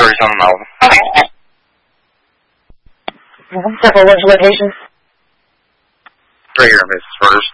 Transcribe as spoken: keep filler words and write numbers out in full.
thirty-seven Malibu. Okay. Several which locations? Right here in Missus First.